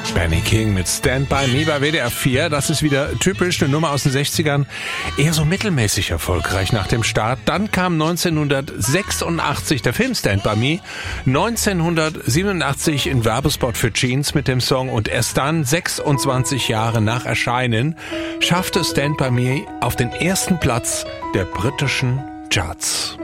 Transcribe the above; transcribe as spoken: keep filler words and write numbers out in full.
Benny King mit Stand By Me bei W D R vier. Das ist wieder typisch, eine Nummer aus den sechzigern. Eher so mittelmäßig erfolgreich nach dem Start. Dann kam neunzehnhundertsechsundachtzig der Film Stand By Me. neunzehnhundertsiebenundachtzig ein Werbespot für Jeans mit dem Song. Und erst dann, sechsundzwanzig Jahre nach Erscheinen, schaffte Stand By Me auf den ersten Platz der britischen Charts.